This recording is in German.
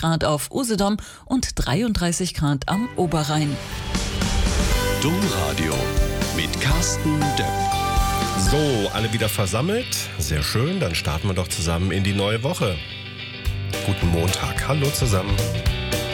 Grad auf Usedom und 33 Grad am Oberrhein. Domradio mit Carsten Döpp. So, alle wieder versammelt. Sehr schön, dann starten wir doch zusammen in die neue Woche. Guten Montag. Hallo zusammen.